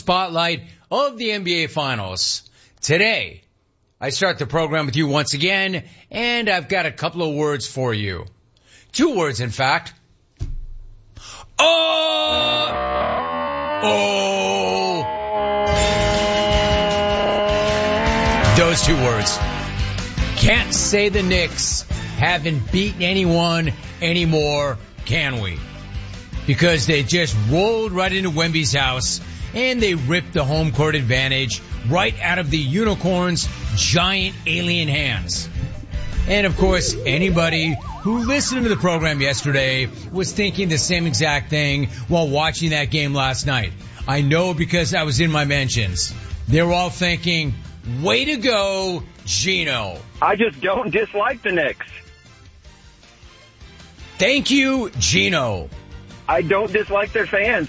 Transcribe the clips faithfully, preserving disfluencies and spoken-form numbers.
spotlight of the N B A Finals. Today, I start the program with you once again, and I've got a couple of words for you. Two words, in fact. Oh! Oh! Those two words. Can't say the Knicks haven't beaten anyone anymore, can we? Because they just rolled right into Wemby's house and they ripped the home court advantage right out of the Unicorns' giant alien hands. And of course, anybody who listened to the program yesterday was thinking the same exact thing while watching that game last night. I know because I was in my mentions. They were all thinking, way to go, Gino. I just don't dislike the Knicks. Thank you, Gino. I don't dislike their fans.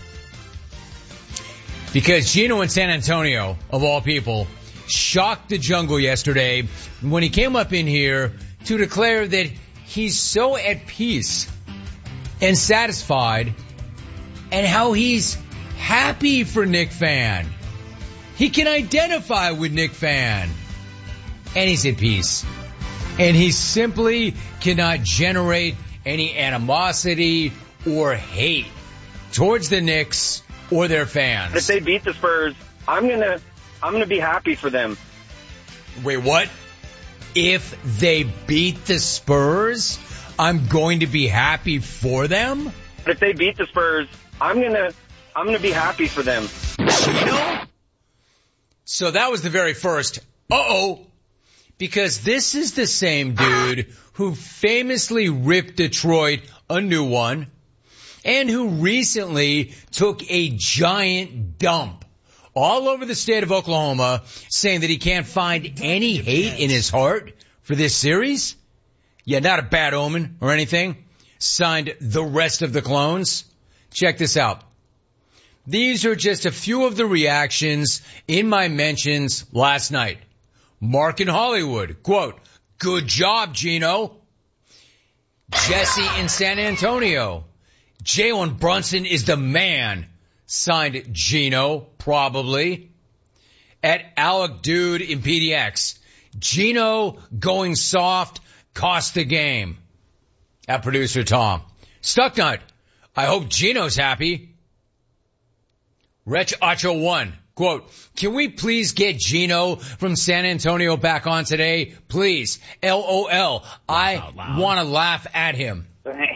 Because Gino in San Antonio, of all people, shocked the jungle yesterday when he came up in here to declare that he's so at peace and satisfied and how he's happy for Knick Fan. He can identify with Knick Fan. And he's at peace. And he simply cannot generate any animosity or hate towards the Knicks or their fans. If they beat the Spurs, I'm gonna, I'm gonna be happy for them. Wait, what? If they beat the Spurs, I'm going to be happy for them? If they beat the Spurs, I'm gonna, I'm gonna be happy for them. Gino? So that was the very first, uh-oh, because this is the same dude who famously ripped Detroit a new one and who recently took a giant dump all over the state of Oklahoma, saying that he can't find any hate in his heart for this series. Yeah, not a bad omen or anything. Signed the rest of the clones. Check this out. These are just a few of the reactions in my mentions last night. Mark in Hollywood, quote, good job, Gino. Jesse in San Antonio. Jalen Brunson is the man. Signed Gino, probably. At Alec Dude in P D X. Gino going soft cost the game. At producer Tom. Stucknut. I hope Gino's happy. Wretch Ocho one, quote, can we please get Gino from San Antonio back on today? Please. L O L. I want to laugh at him.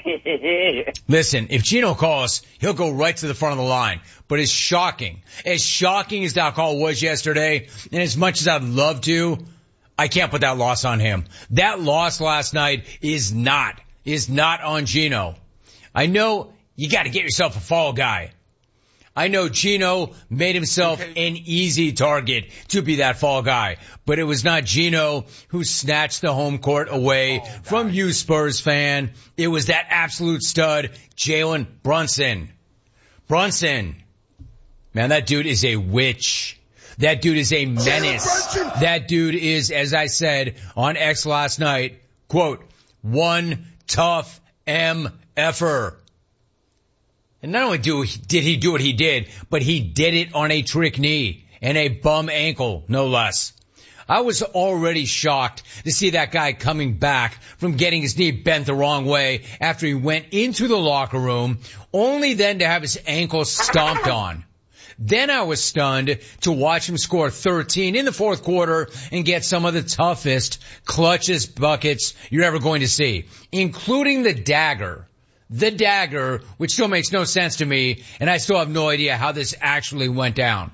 Listen, if Gino calls, he'll go right to the front of the line. But it's shocking. As shocking as that call was yesterday, and as much as I'd love to, I can't put that loss on him. That loss last night is not, is not on Gino. I know you got to get yourself a fall guy. I know Gino made himself an easy target to be that fall guy, but it was not Gino who snatched the home court away oh, from you, Spurs fan. It was that absolute stud, Jalen Brunson. Brunson. Man, that dude is a witch. That dude is a menace. That dude is, as I said on X last night, quote, one tough M F-er. And not only do, did he do what he did, but he did it on a trick knee and a bum ankle, no less. I was already shocked to see that guy coming back from getting his knee bent the wrong way after he went into the locker room, only then to have his ankle stomped on. Then I was stunned to watch him score thirteen in the fourth quarter and get some of the toughest, clutchest buckets you're ever going to see, including the dagger. The dagger, which still makes no sense to me, and I still have no idea how this actually went down.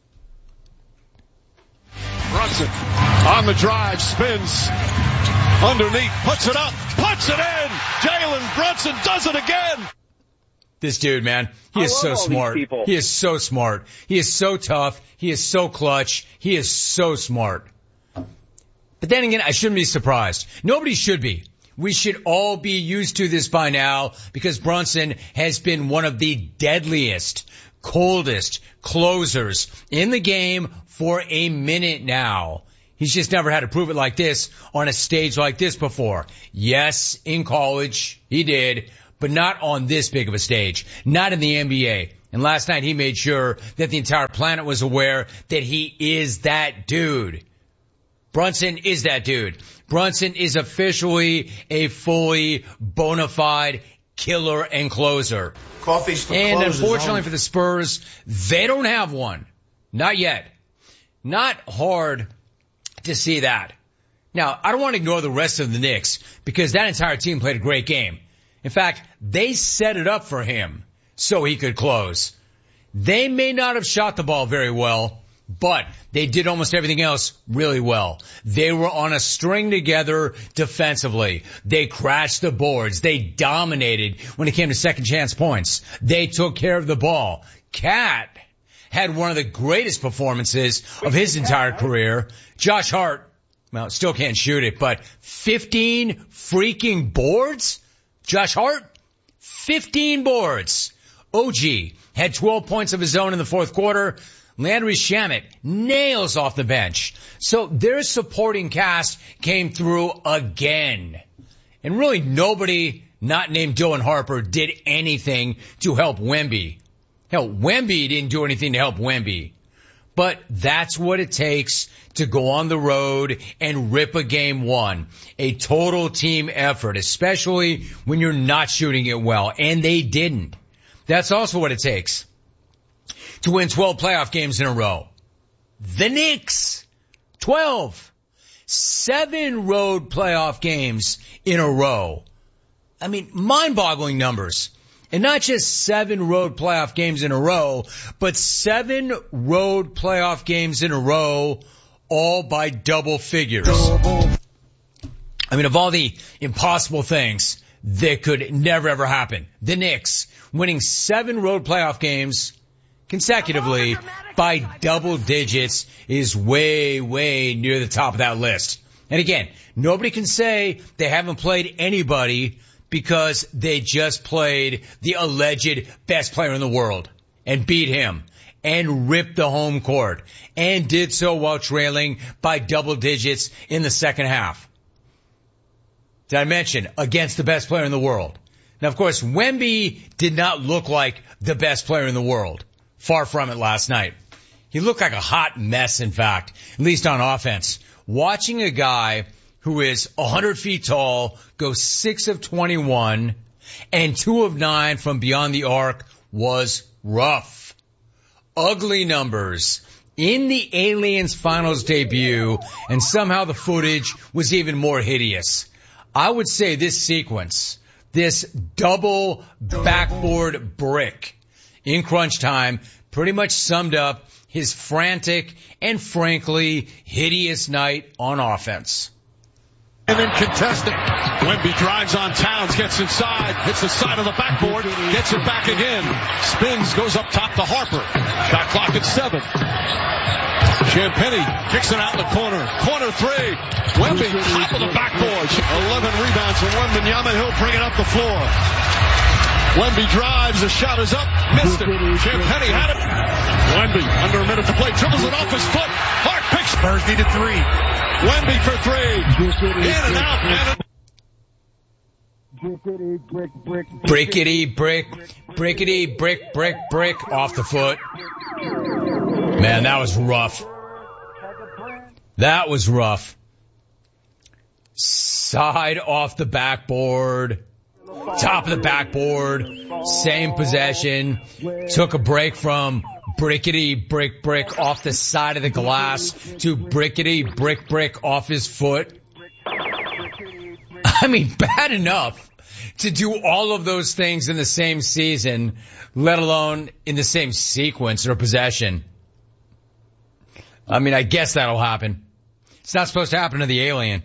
Brunson on the drive, spins underneath, puts it up, puts it in. Jalen Brunson does it again. This dude, man, he is so smart. He is so smart. He is so tough. He is so clutch. He is so smart. But then again, I shouldn't be surprised. Nobody should be. We should all be used to this by now because Brunson has been one of the deadliest, coldest closers in the game for a minute now. He's just never had to prove it like this on a stage like this before. Yes, in college, he did, but not on this big of a stage. Not in the N B A. And last night he made sure that the entire planet was aware that he is that dude. Brunson is that dude. Brunson is officially a fully bona fide killer and closer. Coffee's for and closers unfortunately only. for the Spurs, they don't have one. Not yet. Not hard to see that. Now, I don't want to ignore the rest of the Knicks because that entire team played a great game. In fact, they set it up for him so he could close. They may not have shot the ball very well, but they did almost everything else really well. They were on a string together defensively. They crashed the boards. They dominated when it came to second chance points. They took care of the ball. Cat had one of the greatest performances of his entire career. Josh Hart, well, still can't shoot it, but fifteen freaking boards? Josh Hart, fifteen boards. O G had twelve points of his own in the fourth quarter. Landry Shamet nails off the bench. So their supporting cast came through again. And really nobody not named Dylan Harper did anything to help Wemby. Hell, Wemby didn't do anything to help Wemby. But that's what it takes to go on the road and rip a game one. A total team effort, especially when you're not shooting it well. And they didn't. That's also what it takes to win twelve playoff games in a row. The Knicks, twelve. Seven road playoff games in a row. I mean, mind-boggling numbers. And not just seven road playoff games in a row, but seven road playoff games in a row, all by double figures. I mean, of all the impossible things that could never ever happen, the Knicks winning seven road playoff games consecutively by double digits is way, way near the top of that list. And again, nobody can say they haven't played anybody because they just played the alleged best player in the world and beat him and ripped the home court and did so while trailing by double digits in the second half. Did I mention against the best player in the world? Now, of course, Wemby did not look like the best player in the world. Far from it last night. He looked like a hot mess, in fact, at least on offense. Watching a guy who is one hundred feet tall go six of twenty-one and two of nine from beyond the arc was rough. Ugly numbers in the Aliens finals debut, and somehow the footage was even more hideous. I would say this sequence, this double backboard brick in crunch time, pretty much summed up his frantic and frankly hideous night on offense. And then contested. Wemby drives on Towns, gets inside, hits the side of the backboard, gets it back again. Spins, goes up top to Harper. Shot clock at seven. Champagnie kicks it out in the corner. Corner three. Wemby, top of the backboard. eleven rebounds for Wembanyama. He'll bring it up the floor. Wemby drives, the shot is up, missed it. Champagnie had it. Wemby, under a minute to play, dribbles it off his foot. Hart picks. Spurs need a three. Wemby for three. In and out. Brickety brick, brickety brick, brick, brick off the foot. Man, that was rough. That was rough. Side off the backboard. Top of the backboard, same possession, took a break from brickety brick brick off the side of the glass to brickety brick brick off his foot. I mean, bad enough to do all of those things in the same season, let alone in the same sequence or possession. I mean, I guess that'll happen. It's not supposed to happen to the alien.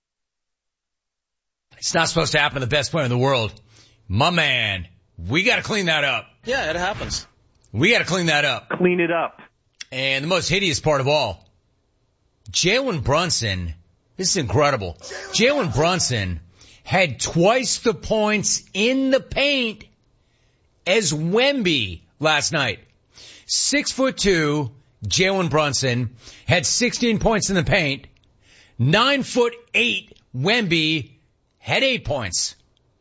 It's not supposed to happen to the best player in the world. My man, we got to clean that up. Yeah, it happens. We got to clean that up. Clean it up. And the most hideous part of all, Jalen Brunson, this is incredible. Jalen Brunson had twice the points in the paint as Wemby last night. Six foot two, Jalen Brunson had sixteen points in the paint. Nine foot eight, Wemby had eight points.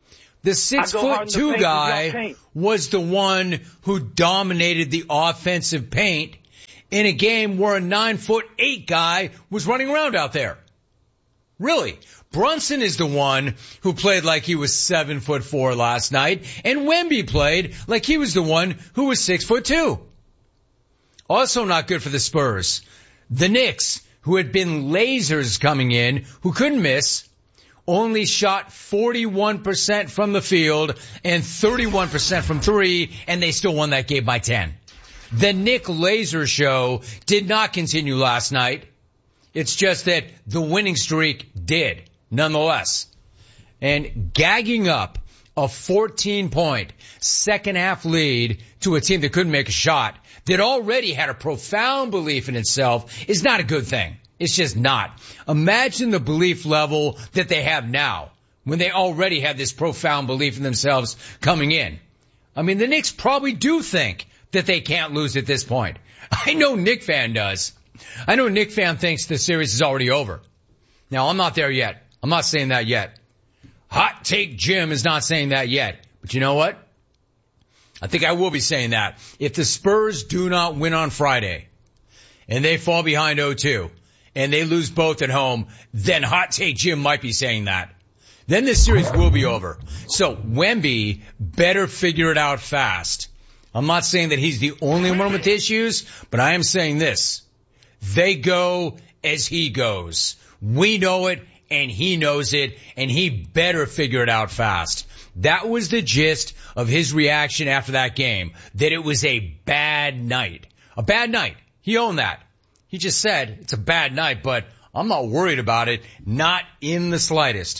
The six foot two guy was the one who dominated the offensive paint in a game where a nine foot eight guy was running around out there. Really. Brunson is the one who played like he was seven foot four last night, and Wemby played like he was the one who was six foot two. Also not good for the Spurs. The Knicks, who had been lasers coming in, who couldn't miss, only shot forty-one percent from the field and thirty-one percent from three, and they still won that game by ten. The Knick laser show did not continue last night. It's just that the winning streak did, nonetheless. And gagging up a fourteen point second half lead to a team that couldn't make a shot, that already had a profound belief in itself, is not a good thing. It's just not. Imagine the belief level that they have now, when they already have this profound belief in themselves coming in. I mean, the Knicks probably do think that they can't lose at this point. I know Knick fan does. I know Knick fan thinks the series is already over. Now, I'm not there yet. I'm not saying that yet. Hot Take Jim is not saying that yet. But you know what? I think I will be saying that. If the Spurs do not win on Friday, and they fall behind oh two, and they lose both at home, then Hot Take Jim might be saying that. Then this series will be over. So Wemby better figure it out fast. I'm not saying that he's the only one with issues, but I am saying this. They go as he goes. We know it, and he knows it, and he better figure it out fast. That was the gist of his reaction after that game, that it was a bad night. A bad night. He owned that. He just said, it's a bad night, but I'm not worried about it. Not in the slightest.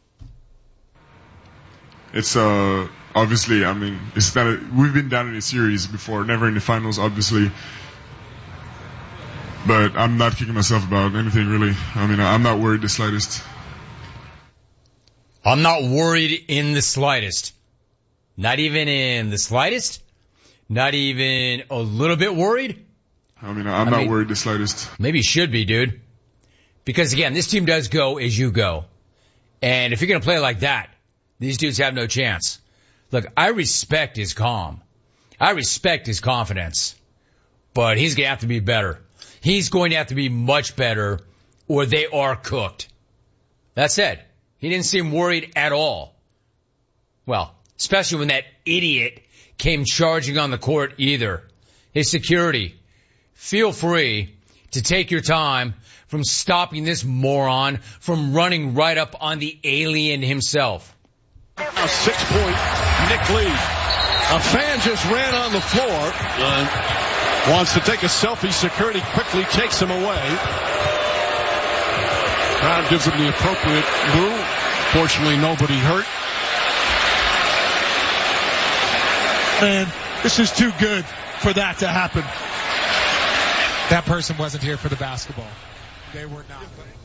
It's, uh, obviously, I mean, it's not a, we've been down in a series before, never in the finals, obviously. But I'm not kicking myself about anything, really. I mean, I'm not worried the slightest. I'm not worried in the slightest. Not even in the slightest? Not even a little bit worried? I mean, I'm I not mean, worried the slightest. Maybe you should be, dude. Because, again, this team does go as you go. And if you're going to play like that, these dudes have no chance. Look, I respect his calm. I respect his confidence. But he's going to have to be better. He's going to have to be much better, or they are cooked. That's it. He didn't seem worried at all. Well, especially when that idiot came charging on the court either. His security, feel free to take your time from stopping this moron from running right up on the alien himself. A six-point Knick lead. A fan just ran on the floor. Uh, Wants to take a selfie. Security quickly takes him away. Crowd gives him the appropriate boo. Fortunately, nobody hurt. Man, this is too good for that to happen. That person wasn't here for the basketball. They were not.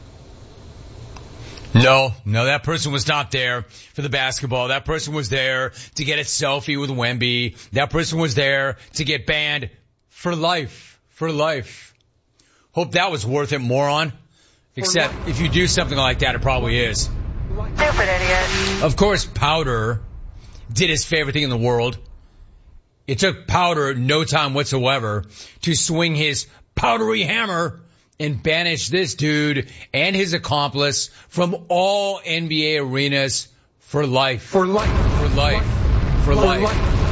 No, no, that person was not there for the basketball. That person was there to get a selfie with Wemby. That person was there to get banned for life, for life. Hope that was worth it, moron. Except if you do something like that, it probably is. Stupid idiot. Of course, Powder did his favorite thing in the world. It took Powder no time whatsoever to swing his powdery hammer and banish this dude and his accomplice from all N B A arenas for life. For life. For life. For life.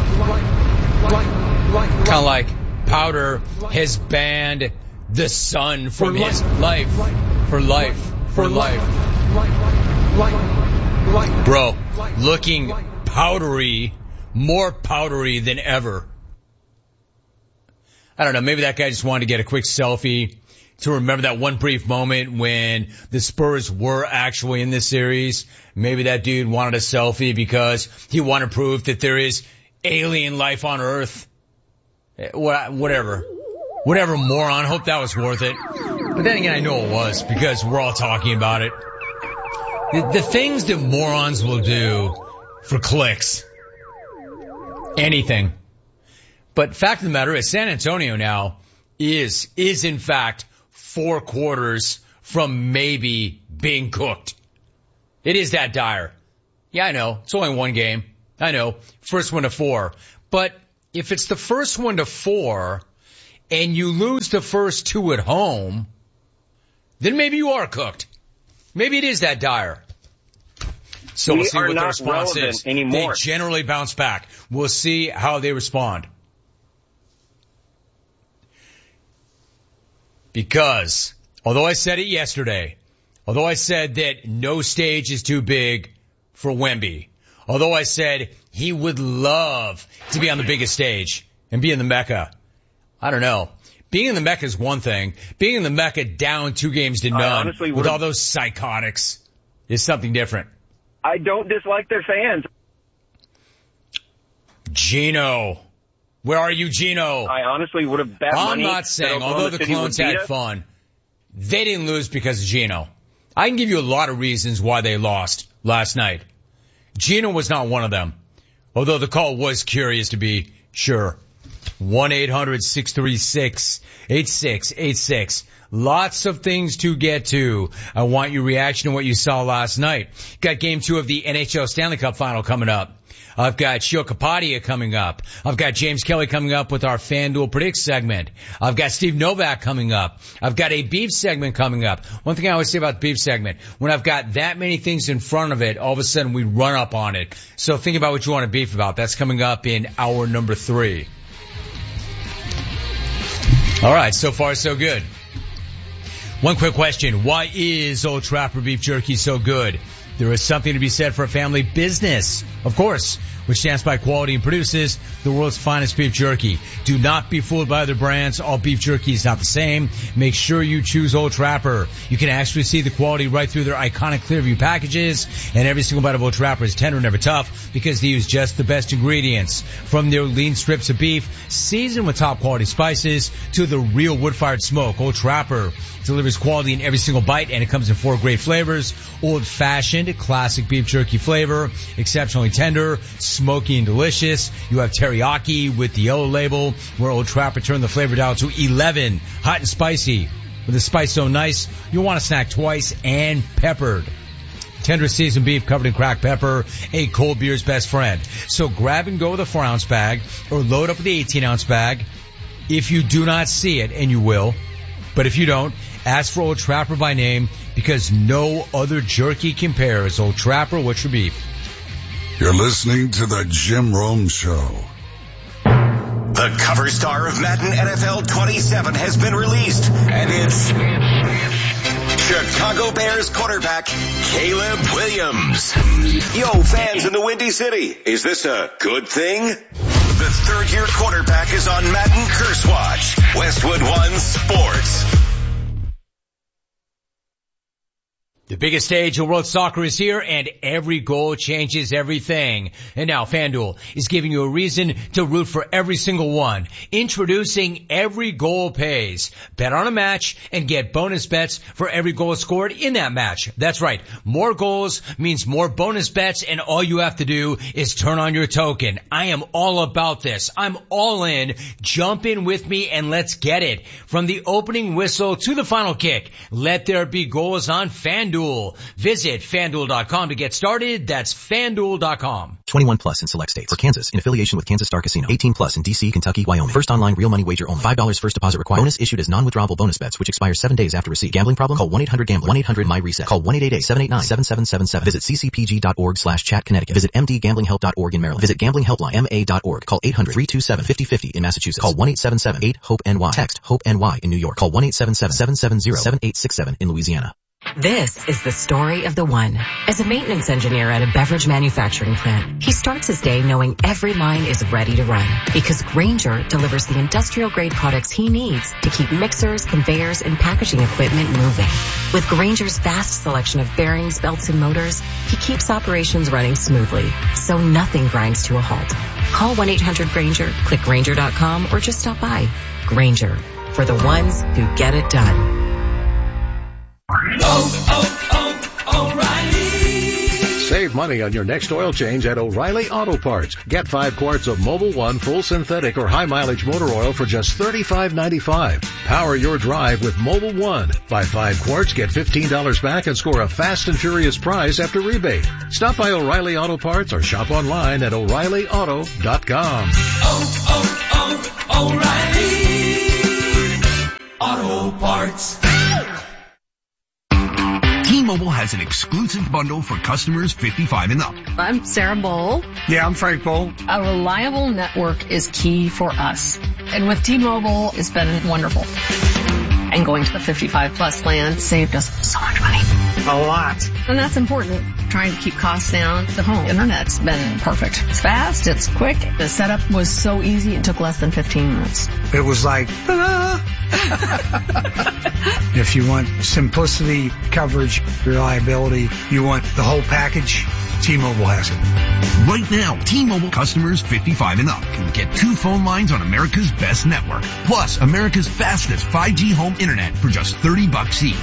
Kind of like Powder has banned the sun from his life. For life. For life. Bro, looking powdery, more powdery than ever. I don't know, maybe that guy just wanted to get a quick selfie to remember that one brief moment when the Spurs were actually in this series. Maybe that dude wanted a selfie because he wanted proof that there is alien life on Earth. Whatever. Whatever, moron. Hope that was worth it. But then again, I know it was because we're all talking about it. The, the things that morons will do for clicks. Anything. But fact of the matter is, San Antonio now is, is in fact, four quarters from maybe being cooked. It is that dire. Yeah, I know. It's only one game. I know. First one to four. But if it's the first one to four and you lose the first two at home, then maybe you are cooked. Maybe it is that dire. So we we'll see are what not the response is. Anymore. They generally bounce back. We'll see how they respond. Because, although I said it yesterday, although I said that no stage is too big for Wemby, although I said he would love to be on the biggest stage and be in the Mecca, I don't know. Being in the Mecca is one thing. Being in the Mecca down two games to none with all those psychotics is something different. I don't dislike their fans. Gino. Where are you, Gino? I honestly would have bet I'm money. not saying, although the City Clones had fun, they didn't lose because of Gino. I can give you a lot of reasons why they lost last night. Gino was not one of them, although the call was curious to be sure. one eight hundred six three six eight six eight six. Lots of things to get to. I want your reaction to what you saw last night. Got game two of the N H L Stanley Cup final coming up. I've got Shio Kapadia coming up. I've got James Kelly coming up with our FanDuel Predicts segment. I've got Steve Novak coming up. I've got a beef segment coming up. One thing I always say about the beef segment, when I've got that many things in front of it, all of a sudden we run up on it. So think about what you want to beef about. That's coming up in hour number three. All right, so far so good. One quick question. Why is Old Trapper Beef Jerky so good? There is something to be said for a family business, of course, which stands by quality and produces the world's finest beef jerky. Do not be fooled by other brands. All beef jerky is not the same. Make sure you choose Old Trapper. You can actually see the quality right through their iconic Clearview packages, and every single bite of Old Trapper is tender, never tough, because they use just the best ingredients. From their lean strips of beef, seasoned with top quality spices, to the real wood-fired smoke, Old Trapper delivers quality in every single bite, and it comes in four great flavors. Old-fashioned, classic beef jerky flavor, exceptionally tender, smoky and delicious. You have teriyaki with the yellow label, where Old Trapper turned the flavor down to eleven. Hot and spicy. With the spice so nice, you'll want to snack twice, and peppered. Tender seasoned beef covered in cracked pepper, a cold beer's best friend. So grab and go with a four ounce bag, or load up with the eighteen ounce bag. If you do not see it, and you will, but if you don't, ask for Old Trapper by name, because no other jerky compares. Old Trapper, what's your beef? You're listening to the Jim Rome Show. The cover star of Madden N F L twenty-seven has been released, and it's Chicago Bears quarterback Caleb Williams. Yo, fans in the Windy City, is this a good thing? The third-year quarterback is on Madden Curse Watch. Westwood One Sports. The biggest stage of world soccer is here, and every goal changes everything. And now FanDuel is giving you a reason to root for every single one. Introducing Every Goal Pays. Bet on a match and get bonus bets for every goal scored in that match. That's right. More goals means more bonus bets, and all you have to do is turn on your token. I am all about this. I'm all in. Jump in with me and let's get it. From the opening whistle to the final kick, let there be goals on FanDuel. Visit FanDuel dot com to get started. That's FanDuel dot com. twenty-one plus in select states. For Kansas, in affiliation with Kansas Star Casino. eighteen plus in D C, Kentucky, Wyoming. First online real money wager only. five dollars first deposit required. Bonus issued as non-withdrawable bonus bets, which expire seven days after receipt. Gambling problem? Call one eight hundred gambler. one eight hundred my reset. Call one eight eight eight seven eight nine seven seven seven seven. Visit c c p g dot org slash chat Connecticut. Visit m d gambling help dot org in Maryland. Visit gambling helpline m a dot org. Call eight hundred three two seven five zero five zero in Massachusetts. Call one eight seven seven eight hope N Y. Text HOPE N Y in New York. Call one eight seven seven seven seven zero seven eight six seven in Louisiana. This is the story of the one. As a maintenance engineer at a beverage manufacturing plant, he starts his day knowing every line is ready to run, because Grainger delivers the industrial-grade products he needs to keep mixers, conveyors, and packaging equipment moving. With Grainger's vast selection of bearings, belts, and motors, he keeps operations running smoothly, so nothing grinds to a halt. Call one eight hundred Grainger, click Grainger dot com, or just stop by. Grainger, for the ones who get it done. Oh, oh, oh, O'Reilly. Save Save money on your next oil change at O'Reilly Auto Parts. Get five quarts of Mobil One full synthetic or high mileage motor oil for just thirty-five ninety-five. Power your drive with Mobil One. Buy five quarts, get fifteen dollars back and score a fast and furious prize after rebate. Stop by O'Reilly Auto Parts or shop online at O'Reilly Auto dot com. Oh, oh, oh, O'Reilly Auto Parts. T-Mobile has an exclusive bundle for customers fifty-five and up. I'm Sarah Bowl. Yeah, I'm Frank Bowl. A reliable network is key for us. And with T-Mobile, it's been wonderful. And going to the fifty-five plus plan saved us so much money. A lot. And that's important. Trying to keep costs down. The home internet's been perfect. It's fast, it's quick. The setup was so easy, it took less than fifteen minutes. It was like, ta-da! If you want simplicity, coverage, reliability, you want the whole package, T-Mobile has it. Right now, T-Mobile customers fifty-five and up can get two phone lines on America's best network, plus America's fastest five G home internet for just thirty bucks each.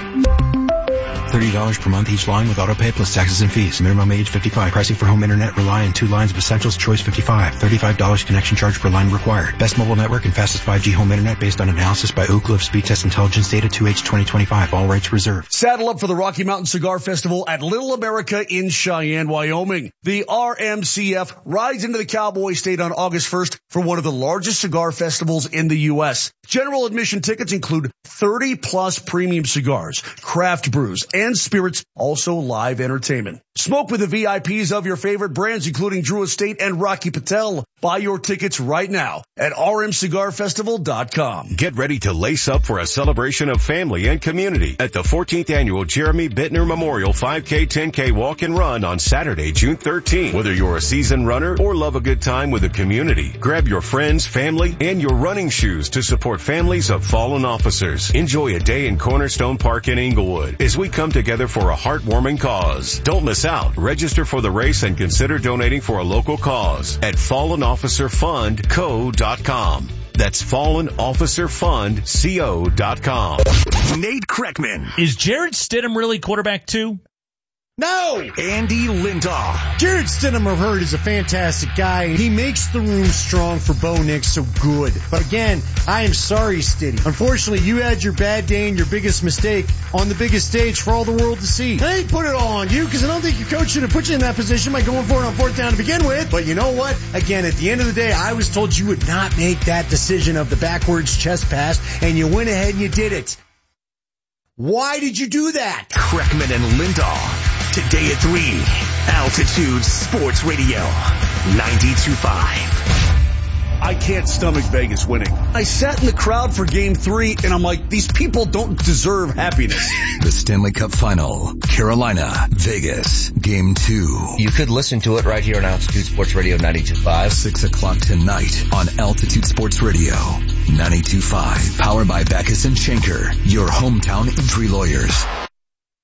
thirty dollars per month each line with autopay plus taxes and fees. Minimum age fifty-five. Pricing for home internet rely on two lines of Essentials Choice fifty-five. thirty-five dollars connection charge per line required. Best mobile network and fastest five G home internet based on analysis by Ookla of Speed Test Intelligence Data two H twenty twenty-five. All rights reserved. Saddle up for the Rocky Mountain Cigar Festival at Little America in Cheyenne, Wyoming. The R M C F rides into the Cowboy State on August first for one of the largest cigar festivals in the U S. General admission tickets include thirty plus premium cigars, craft brews, and spirits, also live entertainment. Smoke with the V I Ps of your favorite brands, including Drew Estate and Rocky Patel. Buy your tickets right now at R M cigar festival dot com. Get ready to lace up for a celebration of family and community at the fourteenth Annual Jeremy Bittner Memorial five K, ten K Walk and Run on Saturday, June thirteenth. Whether you're a seasoned runner or love a good time with the community, grab your friends, family, and your running shoes to support families of fallen officers. Enjoy a day in Cornerstone Park in Inglewood as we come together for a heartwarming cause. Don't miss out. Register for the race and consider donating for a local cause at fallen officer fund co dot com. That's fallen officer fund co dot com. Nate Kreckman. Is Jarrett Stidham really quarterback two? No! Andy Lindahl. Jarrett Stidham, I've heard, is a fantastic guy. He makes the room strong for Bo Nix so good. But again, I am sorry, Stiddy. Unfortunately, you had your bad day and your biggest mistake on the biggest stage for all the world to see. I ain't put it all on you because I don't think your coach should have put you in that position by going for it on fourth down to begin with. But you know what? Again, at the end of the day, I was told you would not make that decision of the backwards chest pass, and you went ahead and you did it. Why did you do that? Kreckman and Lindahl. Today at three, Altitude Sports Radio, ninety-two point five. I can't stomach Vegas winning. I sat in the crowd for game three, and I'm like, these people don't deserve happiness. The Stanley Cup Final, Carolina, Vegas, game two. You could listen to it right here on Altitude Sports Radio ninety-two point five. Six o'clock tonight on Altitude Sports Radio ninety-two point five. Powered by Backus and Schenker, your hometown injury lawyers.